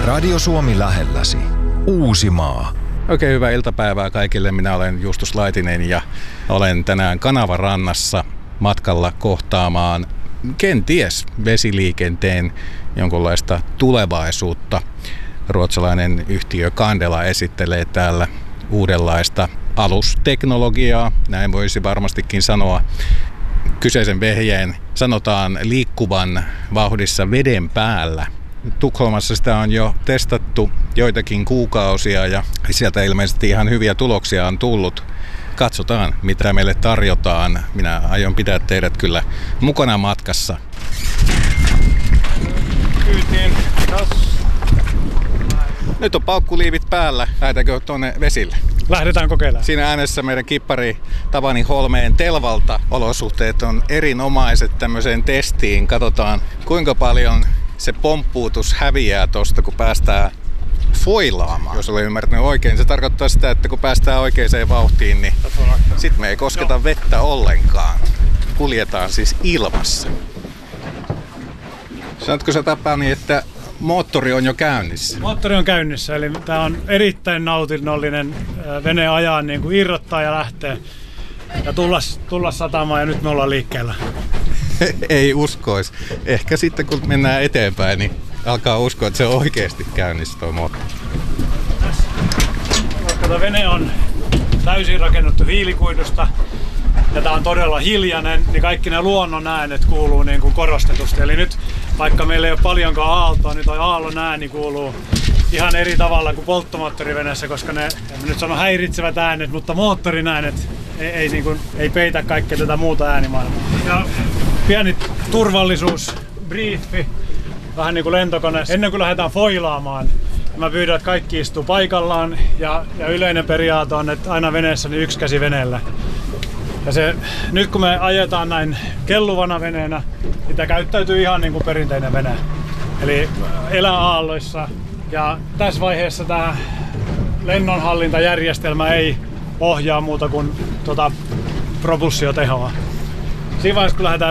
Radio Suomi lähelläsi. Uusimaa. Oikein hyvää iltapäivää kaikille. Minä olen Justus Laitinen ja olen tänään Kanavarannassa matkalla kohtaamaan kenties vesiliikenteen jonkunlaista tulevaisuutta. Ruotsalainen yhtiö Candela esittelee täällä uudenlaista alusteknologiaa, näin voisi varmastikin sanoa. Kyseisen vehjeen sanotaan liikkuvan vauhdissa veden päällä. Tukholmassa sitä on jo testattu joitakin kuukausia ja sieltä ilmeisesti ihan hyviä tuloksia on tullut. Katsotaan, mitä meille tarjotaan. Minä aion pitää teidät kyllä mukana matkassa. Nyt on paukkuliivit päällä. Lähdetäänkö tuonne vesille? Lähdetään kokeilemaan. Siinä äänessä meidän kippari Tapani Holmeen Telvalta. Olosuhteet on erinomaiset tämmöiseen testiin. Katsotaan, kuinka paljon se pomppuutus häviää tosta, kun päästään foilaamaan. Jos olen ymmärtänyt oikein, se tarkoittaa sitä, että kun päästään oikeaan vauhtiin, niin sitten me ei kosketa vettä ollenkaan. Kuljetaan siis ilmassa. Sanotko sä, Tapani, että moottori on jo käynnissä? Moottori on käynnissä, eli tämä on erittäin nautinnollinen vene ajaa, niin kuin irrottaa ja lähtee ja tulla satamaan, ja nyt me ollaan liikkeellä. Ei uskois. Ehkä sitten kun mennään eteenpäin, niin alkaa uskoa, että se on oikeasti käynnissä tuo moottori. Tämä vene on täysin rakennettu hiilikuidusta ja tämä on todella hiljainen, niin kaikki ne luonnon äänet kuuluu niin kuin korostetusti. Eli nyt, vaikka meillä ei ole paljonkaan aaltoa, niin toi aallon ääni kuuluu ihan eri tavalla kuin polttomoottoriveneessä, koska ne, en nyt sano häiritsevät äänet, mutta moottorin äänet ei peitä kaikkea tätä muuta äänimaailmaa. Ja pieni turvallisuusbriefi, vähän niin kuin lentokoneessa. Ennen kuin lähdetään foilaamaan, mä pyydän, että kaikki istuu paikallaan ja yleinen periaate on, että aina veneessä niin yksi käsi veneellä. Ja nyt kun me ajetaan näin kelluvana veneenä, niin tämä käyttäytyy ihan niin kuin perinteinen vene. Eli elää aalloissa. Ja tässä vaiheessa tämä lennonhallintajärjestelmä ei ohjaa muuta kuin propulsiotehoa. Siinä vaiheessa kun lähdetään